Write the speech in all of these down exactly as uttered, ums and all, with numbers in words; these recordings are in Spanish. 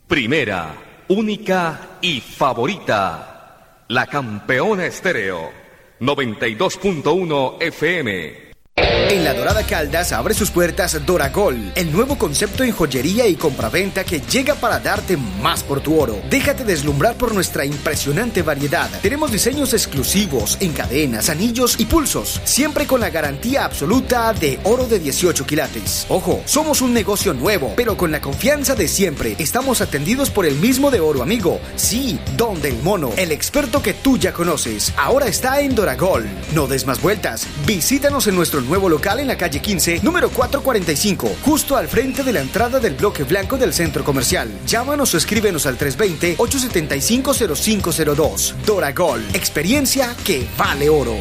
Primera, única y favorita. La Campeona Estéreo. noventa y dos punto uno F M. En La Dorada Caldas abre sus puertas Doragol, el nuevo concepto en joyería y compraventa que llega para darte más por tu oro. Déjate deslumbrar por nuestra impresionante variedad. Tenemos diseños exclusivos en cadenas, anillos y pulsos, siempre con la garantía absoluta de oro de dieciocho quilates. Ojo, somos un negocio nuevo, pero con la confianza de siempre. Estamos atendidos por el mismo de Oro Amigo. Sí, Don del Mono, el experto que tú ya conoces. Ahora está en Doragol. No des más vueltas. Visítanos en nuestro nuevo local en la calle quince, número cuatrocientos cuarenta y cinco, justo al frente de la entrada del bloque blanco del centro comercial. Llámanos o escríbenos al tres dos cero, ocho siete cinco, cero cinco cero dos. Doragol, experiencia que vale oro.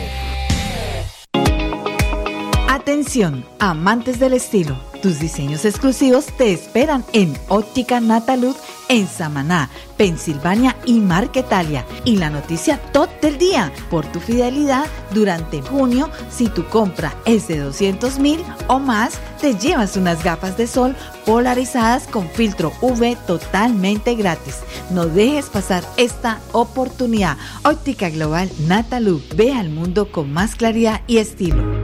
Atención, amantes del estilo. Tus diseños exclusivos te esperan en Óptica Natalud en Samaná, Pensilvania y Marquetalia. Y la noticia top del día: por tu fidelidad durante junio, si tu compra es de doscientos mil o más, te llevas unas gafas de sol polarizadas con filtro U V totalmente gratis. No dejes pasar esta oportunidad. Óptica Global Natalud. Ve al mundo con más claridad y estilo.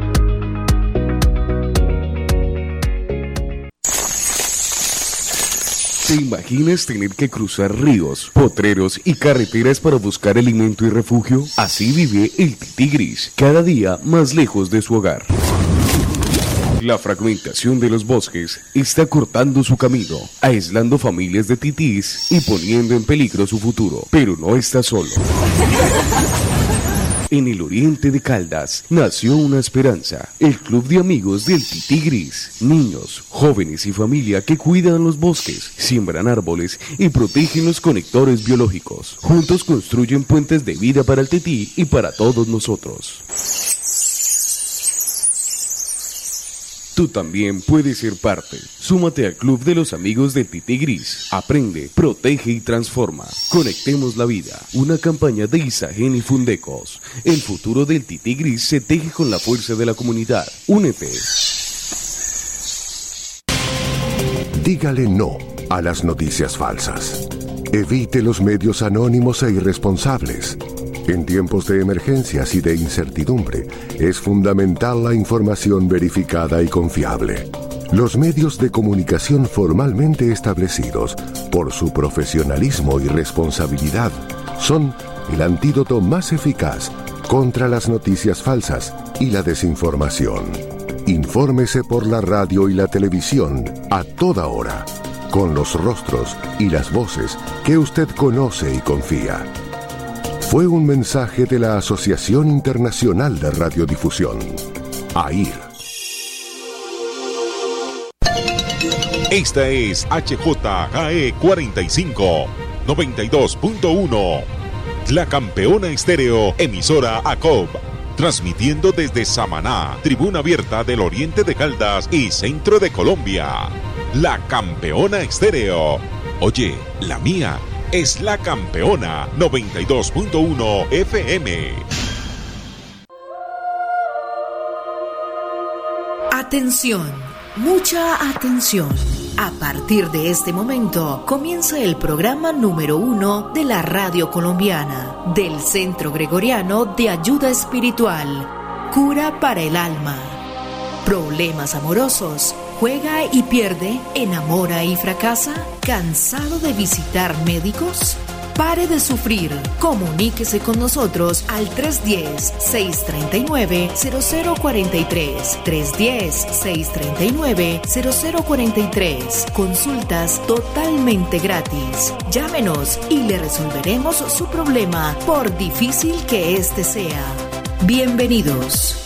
¿Te imaginas tener que cruzar ríos, potreros y carreteras para buscar alimento y refugio? Así vive el tití gris, cada día más lejos de su hogar. La fragmentación de los bosques está cortando su camino, aislando familias de titís y poniendo en peligro su futuro. Pero no está solo. En el oriente de Caldas nació una esperanza, el club de amigos del tití gris. Niños, jóvenes y familia que cuidan los bosques, siembran árboles y protegen los conectores biológicos. Juntos construyen puentes de vida para el tití y para todos nosotros. Tú también puedes ser parte. Súmate al Club de los Amigos del Tití Gris. Aprende, protege y transforma. Conectemos la vida. Una campaña de Isagen y Fundecos. El futuro del Tití Gris se teje con la fuerza de la comunidad. Únete. Dígale no a las noticias falsas. Evite los medios anónimos e irresponsables. En tiempos de emergencias y de incertidumbre, es fundamental la información verificada y confiable. Los medios de comunicación formalmente establecidos, por su profesionalismo y responsabilidad, son el antídoto más eficaz contra las noticias falsas y la desinformación. Infórmese por la radio y la televisión a toda hora, con los rostros y las voces que usted conoce y confía. Fue un mensaje de la Asociación Internacional de Radiodifusión, A I R. Esta es H J G E cuarenta y cinco, noventa y dos punto uno. La Campeona Estéreo, emisora A C O B. Transmitiendo desde Samaná, tribuna abierta del oriente de Caldas y centro de Colombia. La Campeona Estéreo. Oye, la mía es La Campeona noventa y dos punto uno F M. Atención, mucha atención. A partir de este momento comienza el programa número uno de la radio colombiana, del Centro Gregoriano de Ayuda Espiritual, Cura para el Alma. Problemas amorosos. ¿Juega y pierde? ¿Enamora y fracasa? ¿Cansado de visitar médicos? Pare de sufrir. Comuníquese con nosotros al tres uno cero, seis tres nueve, cero cero cuatro tres. tres uno cero, seis tres nueve, cero cero cuatro tres. Consultas totalmente gratis. Llámenos y le resolveremos su problema, por difícil que este sea. Bienvenidos.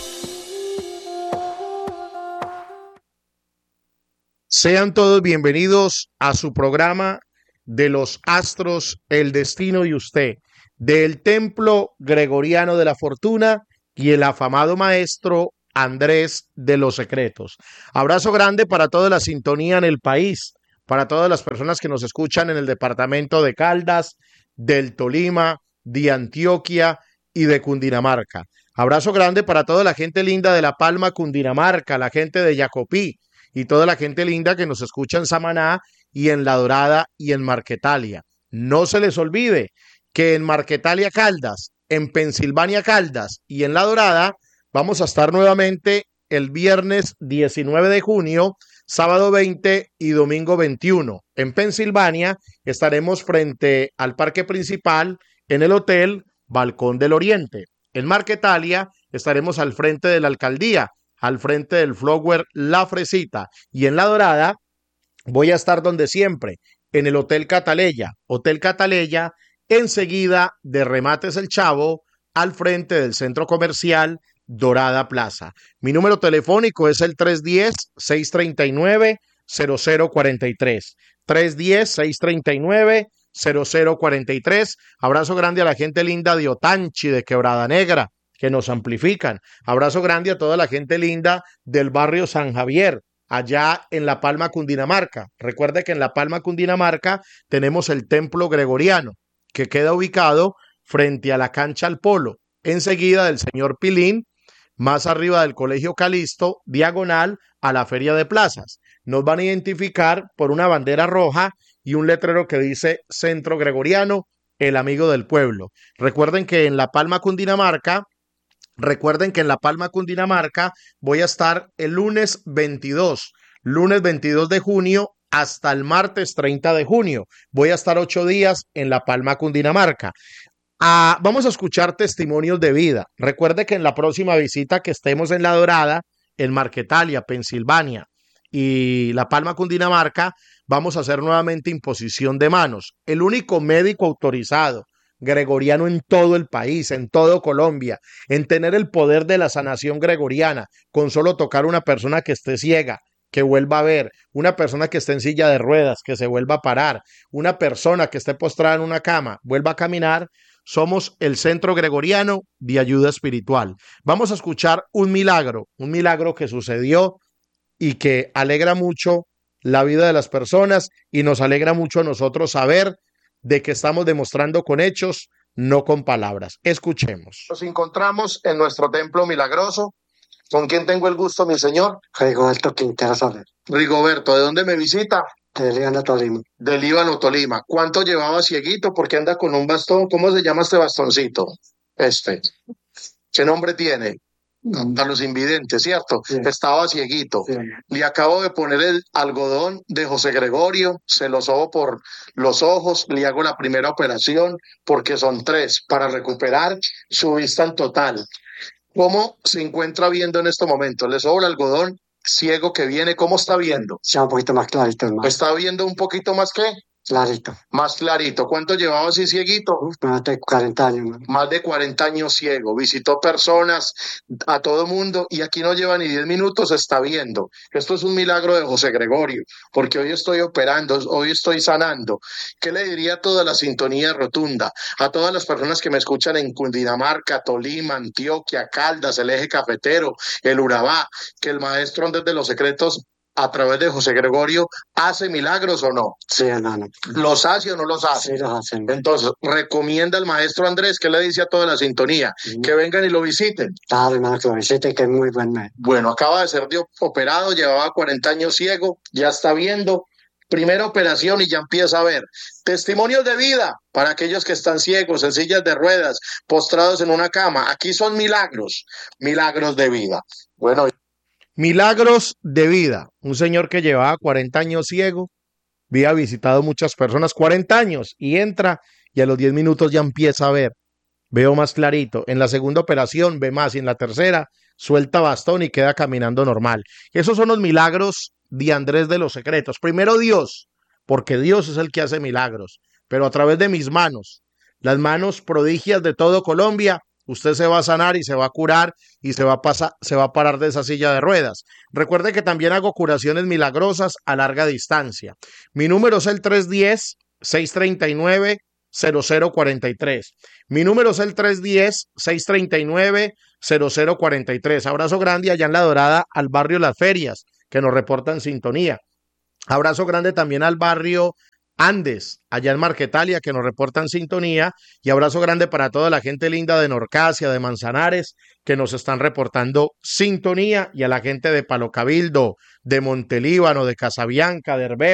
Sean todos bienvenidos a su programa de los astros, el destino y usted, del Templo Gregoriano de la Fortuna y el afamado maestro Andrés de los Secretos. Abrazo grande para toda la sintonía en el país, para todas las personas que nos escuchan en el departamento de Caldas, del Tolima, de Antioquia y de Cundinamarca. Abrazo grande para toda la gente linda de La Palma, Cundinamarca, la gente de Yacopí, y toda la gente linda que nos escucha en Samaná y en La Dorada y en Marquetalia. No se les olvide que en Marquetalia Caldas, en Pensilvania Caldas y en La Dorada vamos a estar nuevamente el viernes diecinueve de junio, sábado veinte y domingo veintiuno. En Pensilvania estaremos frente al parque principal en el Hotel Balcón del Oriente. En Marquetalia estaremos al frente de la alcaldía, al frente del Flower La Fresita. Y en La Dorada voy a estar donde siempre, en el Hotel Cataleya. Hotel Cataleya, enseguida de Remates El Chavo, al frente del centro comercial Dorada Plaza. Mi número telefónico es el tres uno cero, seis tres nueve, cero cero cuatro tres. tres uno cero, seis tres nueve, cero cero cuatro tres. Abrazo grande a la gente linda de Otanchi, de Quebrada Negra, que nos amplifican. Abrazo grande a toda la gente linda del barrio San Javier, allá en La Palma, Cundinamarca. Recuerde que en La Palma, Cundinamarca, tenemos el Templo Gregoriano, que queda ubicado frente a la cancha al Polo, enseguida del señor Pilín, más arriba del Colegio Calisto, diagonal a la Feria de Plazas. Nos van a identificar por una bandera roja y un letrero que dice Centro Gregoriano, el amigo del pueblo. Recuerden que en La Palma, Cundinamarca, recuerden que en La Palma, Cundinamarca, voy a estar el lunes veintidós, lunes veintidós de junio hasta el martes treinta de junio. Voy a estar ocho días en La Palma, Cundinamarca. Ah, vamos a escuchar testimonios de vida. Recuerde que en la próxima visita que estemos en La Dorada, en Marquetalia, Pensilvania y La Palma, Cundinamarca, vamos a hacer nuevamente imposición de manos. El único médico autorizado gregoriano en todo el país, en todo Colombia, en tener el poder de la sanación gregoriana, con solo tocar una persona que esté ciega, que vuelva a ver, una persona que esté en silla de ruedas, que se vuelva a parar, una persona que esté postrada en una cama, vuelva a caminar. Somos el Centro Gregoriano de Ayuda Espiritual. Vamos a escuchar un milagro, un milagro que sucedió y que alegra mucho la vida de las personas y nos alegra mucho a nosotros saber de que estamos demostrando con hechos, no con palabras. Escuchemos. Nos encontramos en nuestro templo milagroso. ¿Con quién tengo el gusto, mi señor? Rigoberto Quintero Soler. Rigoberto, ¿de dónde me visita? De Líbano, Tolima. De Líbano, Tolima. ¿Cuánto llevaba cieguito? ¿Por qué anda con un bastón? ¿Cómo se llama este bastoncito? Este. ¿Qué nombre tiene? A los invidentes, ¿cierto? Sí. Estaba cieguito. Sí. Le acabo de poner el algodón de José Gregorio, se lo sobo por los ojos, le hago la primera operación, porque son tres, para recuperar su vista en total. ¿Cómo se encuentra viendo en este momento? Le sobo el algodón ciego que viene, ¿cómo está viendo? Ya un poquito más clarito, hermano. ¿Está viendo un poquito más qué? Clarito. Más clarito. ¿Cuánto llevaba así cieguito? Uf, más de cuarenta años. Man. Más de cuarenta años ciego. Visitó personas, a todo mundo, y aquí no lleva ni diez minutos, está viendo. Esto es un milagro de José Gregorio, porque hoy estoy operando, hoy estoy sanando. ¿Qué le diría a toda la sintonía rotunda? A todas las personas que me escuchan en Cundinamarca, Tolima, Antioquia, Caldas, el Eje Cafetero, el Urabá, que el maestro Andrés de los Secretos, a través de José Gregorio, ¿hace milagros o no? Sí, hermano. ¿Los hace o no los hace? Sí, los hace. Entonces, recomienda al maestro Andrés, que le dice a toda la sintonía, uh-huh. que vengan y lo visiten. Claro, hermano, que lo visiten, que es muy buen mes. Bueno, acaba de ser de operado, llevaba cuarenta años ciego, ya está viendo. Primera operación y ya empieza a ver. Testimonios de vida para aquellos que están ciegos, en sillas de ruedas, postrados en una cama. Aquí son milagros, milagros de vida. Bueno, milagros de vida. Un señor que llevaba cuarenta años ciego, había visitado muchas personas, cuarenta años, y entra y a los diez minutos ya empieza a ver. Veo más clarito. En la segunda operación ve más y en la tercera suelta bastón y queda caminando normal. Esos son los milagros de Andrés de los Secretos. Primero Dios, porque Dios es el que hace milagros, pero a través de mis manos, las manos prodigias de todo Colombia, usted se va a sanar y se va a curar y se va a pasar, se va a parar de esa silla de ruedas. Recuerde que también hago curaciones milagrosas a larga distancia. Mi número es el tres uno cero, seis tres nueve, cero cero cuatro tres. Mi número es el tres uno cero, seis tres nueve, cero cero cuatro tres. Abrazo grande allá en La Dorada, al barrio Las Ferias, que nos reportan sintonía. Abrazo grande también al barrio Andes, allá en Marquetalia, que nos reportan sintonía, y abrazo grande para toda la gente linda de Norcasia, de Manzanares, que nos están reportando sintonía, y a la gente de Palo Cabildo, de Montelíbano, de Casabianca, de Herbeo,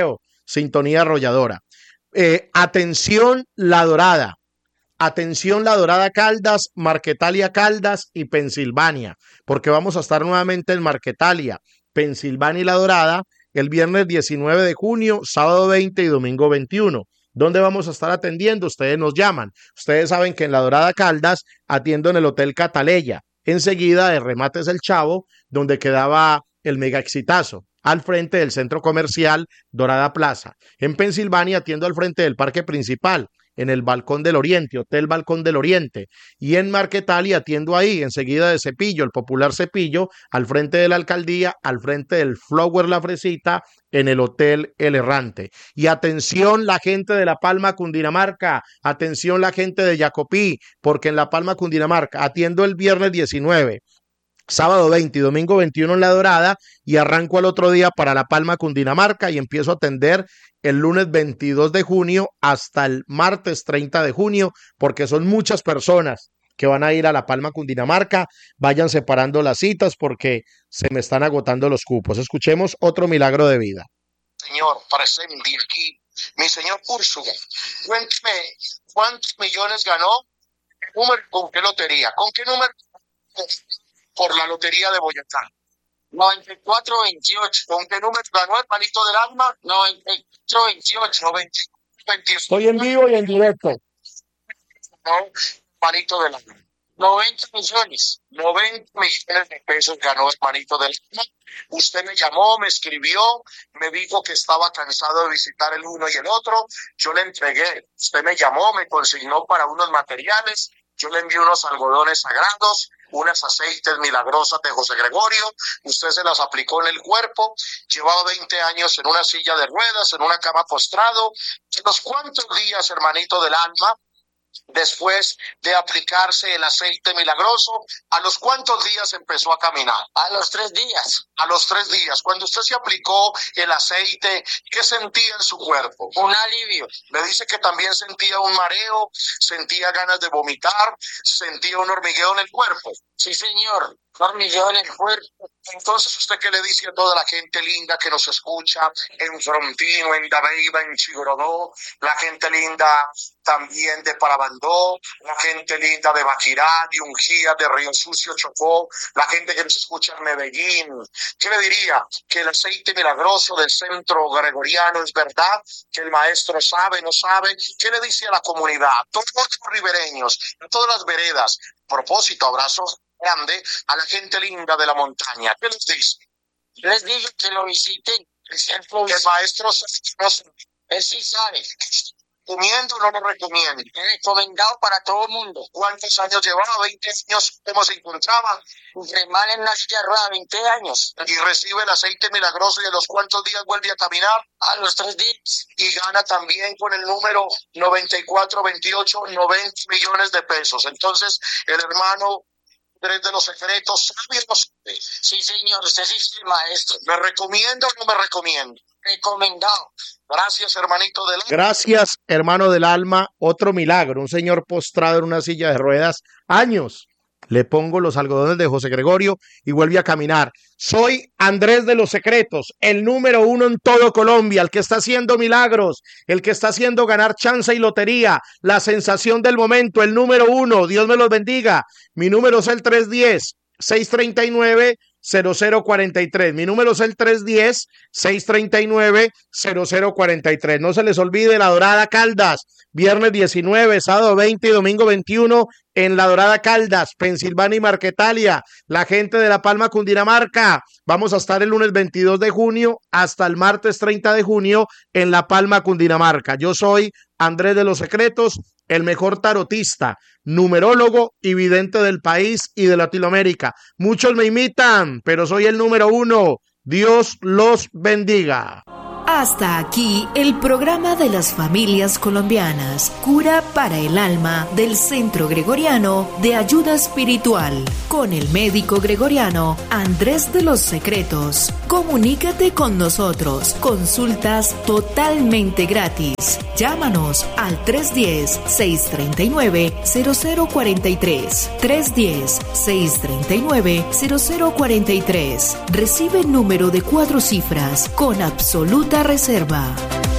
sintonía arrolladora. Eh, atención La Dorada, atención La Dorada Caldas, Marquetalia Caldas y Pensilvania, porque vamos a estar nuevamente en Marquetalia, Pensilvania y La Dorada el viernes diecinueve de junio, sábado veinte y domingo veintiuno. ¿Dónde vamos a estar atendiendo? Ustedes nos llaman. Ustedes saben que en La Dorada Caldas atiendo en el Hotel Cataleya, enseguida de Remates El Chavo, donde quedaba el mega exitazo, al frente del centro comercial Dorada Plaza. En Pensilvania atiendo al frente del parque principal, en el Balcón del Oriente, Hotel Balcón del Oriente. Y en Marquetalia atiendo ahí, enseguida de Cepillo, el popular Cepillo, al frente de la alcaldía, al frente del Flower La Fresita, en el Hotel El Errante. Y atención la gente de La Palma, Cundinamarca, atención la gente de Jacopí, porque en La Palma, Cundinamarca, atiendo el viernes diecinueve, sábado veinte y domingo veintiuno en La Dorada, y arranco al otro día para La Palma, Cundinamarca, y empiezo a atender el lunes veintidós de junio hasta el martes treinta de junio, porque son muchas personas que van a ir a La Palma, Cundinamarca. Vayan separando las citas porque se me están agotando los cupos. Escuchemos otro milagro de vida. Señor, presente aquí, mi señor Úrsula, cuénteme, ¿cuántos millones ganó? ¿Con qué lotería? ¿Con qué número? Por la lotería de Boyacá. noventa y cuatro veintiocho. ¿Con qué número ganó, hermanito del alma? noventa y cuatro veintiocho. noventa y cuatro veintiocho. Estoy en vivo y en directo. No, hermanito del alma. noventa millones. noventa millones de pesos ganó, hermanito del alma. Usted me llamó, me escribió, me dijo que estaba cansado de visitar el uno y el otro. Yo le entregué. Usted me llamó, me consignó para unos materiales. Yo le envié unos algodones sagrados, unos aceites milagrosos de José Gregorio. Usted se las aplicó en el cuerpo. Llevaba veinte años en una silla de ruedas, en una cama postrado. ¿De los cuántos días, hermanito del alma, después de aplicarse el aceite milagroso, a los cuántos días empezó a caminar? A los tres días. A los tres días. Cuando usted se aplicó el aceite, ¿qué sentía en su cuerpo? Un alivio. Me dice que también sentía un mareo, sentía ganas de vomitar, sentía un hormigueo en el cuerpo. Sí, señor. Hormigueo en el cuerpo. Entonces, ¿usted qué le dice a toda la gente linda que nos escucha en Frontino, en Dabeiba, en Chigorodó, la gente linda también de Parabandó, la gente linda de Baquirá, de Ungía, de Río Sucio, Chocó, la gente que nos escucha en Medellín? ¿Qué le diría? Que el aceite milagroso del centro gregoriano es verdad, que el maestro sabe, no sabe. ¿Qué le dice a la comunidad, a todos los ribereños, a todas las veredas? Propósito, abrazo grande a la gente linda de la montaña. ¿Qué les dice? Les digo que lo visiten. Que el maestro sabe, él sí sabe. ¿Recomiendo o no lo recomiendo? Recomendado para todo el mundo. ¿Cuántos años llevaba? veinte años. ¿Cómo se encontraba? Entre mal en la silla de ruedas, veinte años. Y recibe el aceite milagroso, y a los cuántos días vuelve a caminar? A los tres días. Y gana también con el número noventa y cuatro veintiocho, noventa millones de pesos. Entonces, el hermano Andrés de los Secretos, ¿sabe o no sabe? Sí, señor, usted sí es el maestro. ¿Me recomiendo o no me recomiendo? Recomendado. Gracias, hermanito del alma. Gracias, hermano del alma. Otro milagro, un señor postrado en una silla de ruedas, años. Le pongo los algodones de José Gregorio y vuelve a caminar. Soy Andrés de los Secretos, el número uno en todo Colombia, el que está haciendo milagros, el que está haciendo ganar chance y lotería, la sensación del momento, el número uno. Dios me los bendiga. Mi número es el tres uno cero, seis tres nueve, cero cero cuatro tres. Mi número es el tres uno cero, seis tres nueve, cero cero cuatro tres. No se les olvide La Dorada Caldas, viernes diecinueve, sábado veinte y domingo veintiuno en La Dorada Caldas, Pensilvania y Marquetalia. La gente de La Palma, Cundinamarca, vamos a estar el lunes veintidós de junio hasta el martes treinta de junio en La Palma, Cundinamarca. Yo soy Andrés de los Secretos, el mejor tarotista, numerólogo y vidente del país y de Latinoamérica. Muchos me imitan, pero soy el número uno. Dios los bendiga. Hasta aquí el programa de las familias colombianas, Cura para el Alma del Centro Gregoriano de Ayuda Espiritual, con el médico gregoriano Andrés de los Secretos. Comunícate con nosotros, consultas totalmente gratis. Llámanos al tres uno cero, seis tres nueve, cero cero cuatro tres, tres uno cero, seis tres nueve, cero cero cuatro tres. Recibe el número de cuatro cifras con absoluta reserva.